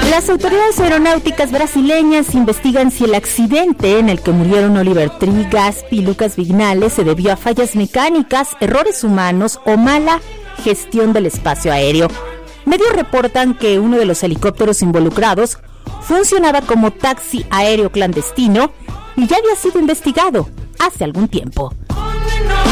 Las autoridades aeronáuticas brasileñas investigan si el accidente en el que murieron Oliver Tree, Gaspi y Lucas Vignales se debió a fallas mecánicas, errores humanos o mala gestión del espacio aéreo. Medios reportan que uno de los helicópteros involucrados funcionaba como taxi aéreo clandestino y ya había sido investigado hace algún tiempo.